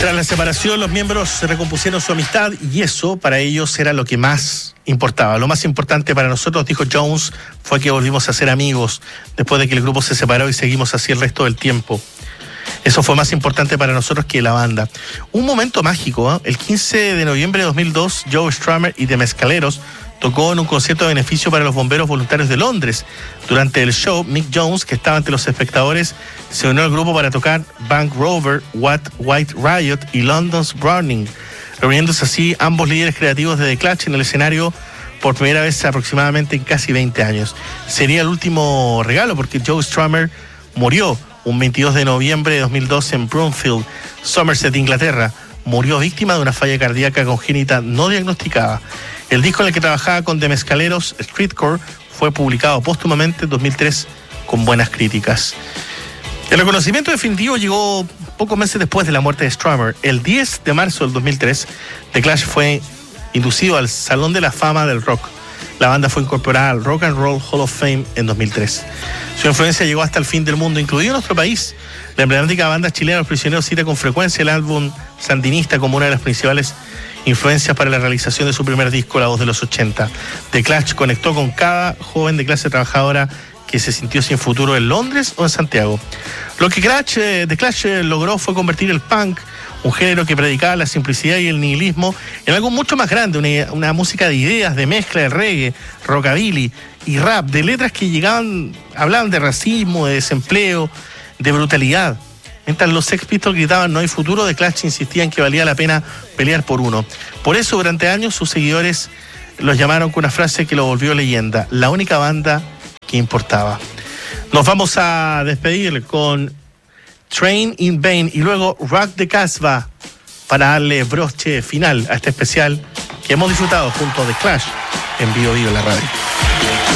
Tras la separación, los miembros recompusieron su amistad y eso para ellos era lo que más importaba. Lo más importante para nosotros, dijo Jones, fue que volvimos a ser amigos después de que el grupo se separó y seguimos así el resto del tiempo. Eso fue más importante para nosotros que la banda. Un momento mágico, ¿eh? El 15 de noviembre de 2002, Joe Strummer y The Mescaleros tocó en un concierto de beneficio para los bomberos voluntarios de Londres. Durante el show, Mick Jones, que estaba ante los espectadores, se unió al grupo para tocar Bank Rover, White Riot y London's Burning, reuniéndose así ambos líderes creativos de The Clash en el escenario por primera vez aproximadamente en casi 20 años. Sería el último regalo porque Joe Strummer murió un 22 de noviembre de 2012 en Broomfield, Somerset, Inglaterra. Murió víctima de una falla cardíaca congénita no diagnosticada. El disco en el que trabajaba con The Mescaleros, Streetcore, fue publicado póstumamente en 2003 con buenas críticas. El reconocimiento definitivo llegó pocos meses después de la muerte de Strummer. El 10 de marzo del 2003, The Clash fue inducido al Salón de la Fama del Rock. La banda fue incorporada al Rock and Roll Hall of Fame en 2003. Su influencia llegó hasta el fin del mundo, incluido nuestro país. La emblemática banda chilena Los Prisioneros cita con frecuencia el álbum Sandinista como una de las principales influencias para la realización de su primer disco, La Voz de los 80. The Clash conectó con cada joven de clase trabajadora que se sintió sin futuro en Londres o en Santiago. Lo que The Clash logró fue convertir el punk, un género que predicaba la simplicidad y el nihilismo, en algo mucho más grande, una música de ideas, de mezcla de reggae, rockabilly y rap, de letras que hablaban de racismo, de desempleo, de brutalidad. Mientras los Sex Pistols gritaban no hay futuro, The Clash insistían que valía la pena pelear por uno. Por eso durante años sus seguidores los llamaron con una frase que lo volvió leyenda: la única banda que importaba. Nos vamos a despedir con Train in Vain y luego Rock the Casbah para darle broche final a este especial que hemos disfrutado junto a The Clash en Vivo Vivo la radio.